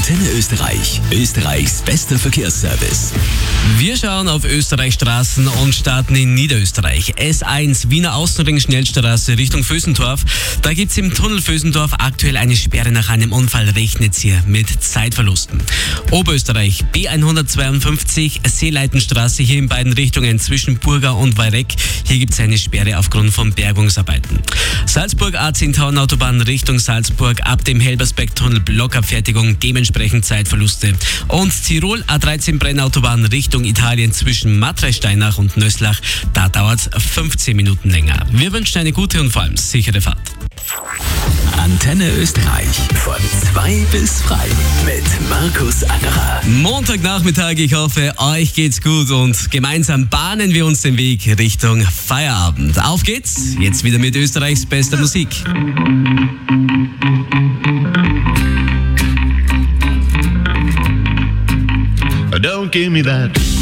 Antenne Österreich, Österreichs bester Verkehrsservice. Wir schauen auf Österreichs Straßen und starten in Niederösterreich. S1 Wiener Außenring Schnellstraße Richtung Vösendorf. Da gibt's im Tunnel Vösendorf aktuell eine Sperre nach einem Unfall. Rechnet's hier mit Zeitverlusten. Oberösterreich B152 Seeleitenstraße hier in beiden Richtungen zwischen Burgau und Weyreck. Hier gibt's eine Sperre aufgrund von Bergungsarbeiten. Salzburg A10 Tauernautobahn Richtung Salzburg ab dem Helbersberg-Tunnel Blockabfertigung, dementsprechend Zeitverluste. Und Tirol A13 Brennautobahn Richtung Italien zwischen Matrei-Steinach und Nöslach, da dauert's 15 Minuten länger. Wir wünschen eine gute und vor allem sichere Fahrt. Antenne Österreich von 2 bis frei mit Markus Angerer. Montagnachmittag, ich hoffe, euch geht's gut und gemeinsam bahnen wir uns den Weg Richtung Feierabend. Auf geht's, jetzt wieder mit Österreichs bester Musik. Don't give me that